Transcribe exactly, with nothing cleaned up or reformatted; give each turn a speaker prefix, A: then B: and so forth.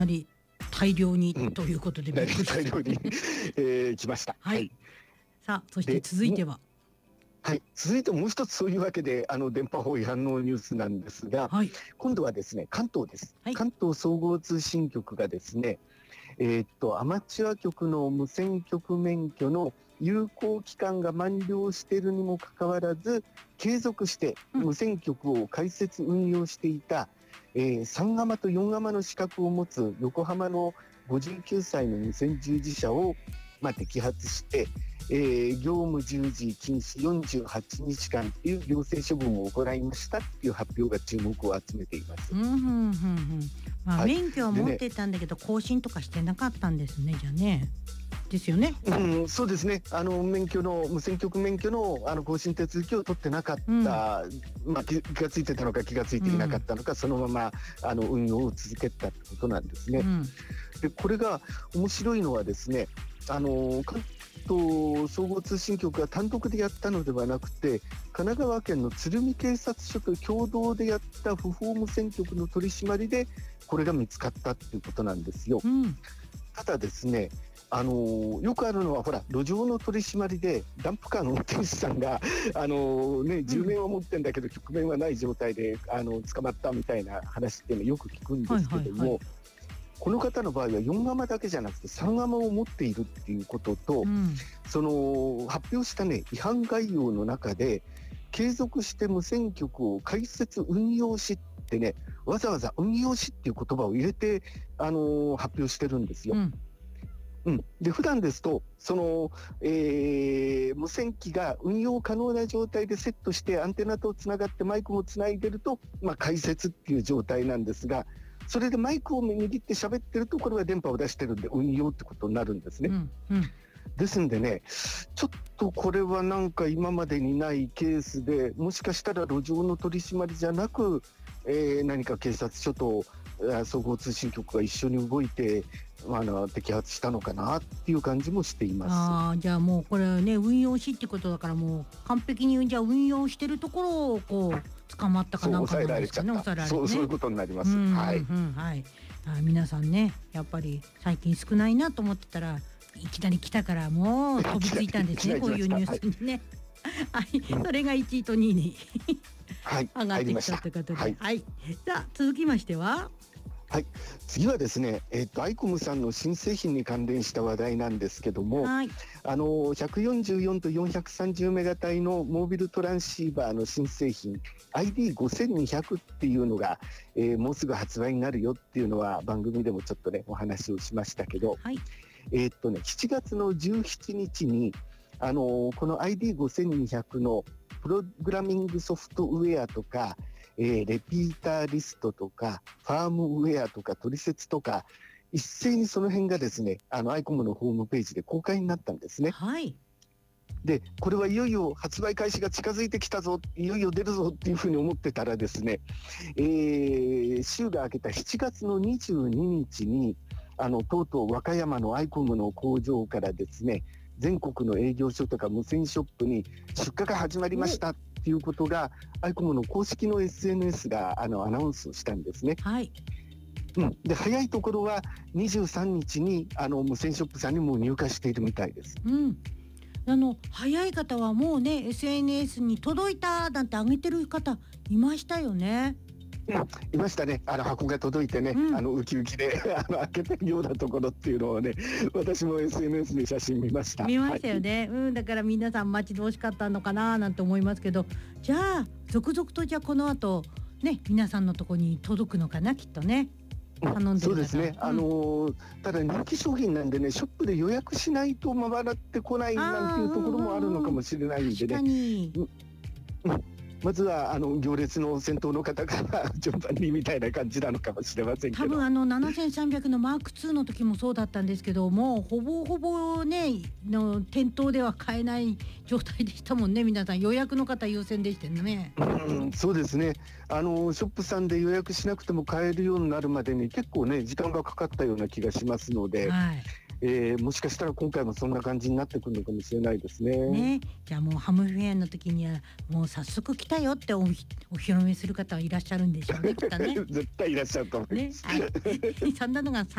A: なり大量に、
B: うん、
A: ということで
B: 大量に、えー、来ました。
A: はい、はい、さあそして続いては、
B: はい、続いてもう一つそういうわけであの電波法違反のニュースなんですが、はい、今度はですね関東です、はい、関東総合通信局がですね、えー、っとアマチュア局の無線局免許の有効期間が満了しているにもかかわらず継続して無線局を開設運用していた、うん、えー、さんガマとよんガマの資格を持つ横浜のごじゅうきゅうさいの無線従事者を、まあ、摘発して、えー、業務従事禁止よんじゅうはちにちかんという行政処分を行いましたという発表が注目を集めています。
A: うんうんうんうん、まあはい、免許は持ってたんだけど、ね、更新とかしてなかったんですね、じゃあね。ですよね。
B: うん、そうですね。あの免許の無線局免許のあの更新手続きを取ってなかった、うん、まあ、気がついてたのか気がついていなかったのか、うん、そのままあの運用を続けたってことなんですね。うん、でこれが面白いのはですね、あの関東総合通信局が単独でやったのではなくて、神奈川県の鶴見警察署と共同でやった不法無線局の取り締まりでこれが見つかったっていうことなんですよ。うん、ただですね、あのー、よくあるのはほら路上の取り締まりでダンプカーの運転手さんが、あのーね、じゅうめんは持ってんだけど局面はない状態であの捕まったみたいな話っていうのよく聞くんですけども、はいはいはい、この方の場合はよんガマだけじゃなくてさんガマを持っているっていうことと、うん、その発表した、ね、違反概要の中で継続して無線局を開設運用しってね、わざわざ運用しっていう言葉を入れて、あのー、発表してるんですよ。うんうん、で普段ですとその、えー、無線機が運用可能な状態でセットしてアンテナとつながってマイクもつないでると、まあ、開設っていう状態なんですが、それでマイクを握って喋ってるとこれは電波を出してるんで運用ってことになるんですね。うんうん、ですんでね、ちょっとこれはなんか今までにないケースで、もしかしたら路上の取り締まりじゃなく、えー、何か警察署と総合通信局が一緒に動いて、まあ、の摘発したのかなっていう感じもしています。
A: あ、じゃあもうこれはね運用しってことだから、もう完璧にじゃあ運用してるところをこう捕まったかなんかなんですかね。
B: 抑えられちゃった。そう、そういうことになります。
A: うんうんうん、
B: はい、
A: はい、あ、皆さんねやっぱり最近少ないなと思ってたらいきなり来たからもう飛びついたんですねこういうニュースにね。はい、はい、それがいちいとにいに
B: はい、
A: 上がってきたということで、はい、はい、さあ続きましては、
B: はい、次はですね、えー、とアイコムさんの新製品に関連した話題なんですけども、はい、あのひゃくよんじゅうよんとよんひゃくさんじゅうメガ帯のモービルトランシーバーの新製品 アイディーごせんにひゃく っていうのが、えー、もうすぐ発売になるよっていうのは番組でもちょっとねお話をしましたけど、はい、えー、っとねしちがつのじゅうしちにちにあのこの アイディーごせんにひゃく のプログラミングソフトウェアとかえー、レピーターリストとかファームウェアとか取説とか一斉にその辺がですね、あのアイコムのホームページで公開になったんですね。
A: はい、
B: でこれはいよいよ発売開始が近づいてきたぞ、いよいよ出るぞっていうふうに思ってたらですね、えー、週が明けたしちがつのにじゅうににちにあのとうとう和歌山のアイコムの工場からですね、全国の営業所とか無線ショップに出荷が始まりましたっていうことがアイコムの公式の エスエヌエス があのアナウンスをしたんですね。
A: はい、
B: うん、で早いところはにじゅうさんにちにあの無線ショップさんにも入荷しているみたいです。
A: うん、あの早い方はもうね エスエヌエス に届いたなんて上げてる方いましたよね。
B: うん、いましたね。あの箱が届いてね、うん、あのウキウキであの開けてるようなところっていうのをね、私も エスエヌエス で写真見ました。
A: 見ましたよね、はい、うん、だから皆さん待ち遠しかったのかななんて思いますけど、じゃあ続々とじゃあこの後ね皆さんのところに届くのかなきっとね。頼んでる方、
B: そうですね、あのー、ただ人気商品なんでね、ショップで予約しないと回ってこないなんていうところもあるのかもしれないんでね。
A: 確かに、
B: うんうん、まずはあの行列の先頭の方から順番にみたいな感じなのかもしれませんけど、
A: 多分あのななせんさんびゃくのマークツーの時もそうだったんですけども、ほぼほぼねの店頭では買えない状態でしたもんね。皆さん予約の方優先でしたね。
B: うん、そうですね、あのショップさんで予約しなくても買えるようになるまでに結構ね時間がかかったような気がしますので、はい、 えー、もしかしたら今回もそんな感じになってくるのかもしれないですね。
A: ね、じゃあもうハムフェアの時にはもう早速来たよっておお披露目する方はいらっしゃるんでしょうね、きっとね。
B: 絶対いらっしゃると思い
A: ね、
B: ます。
A: はい、そんなのが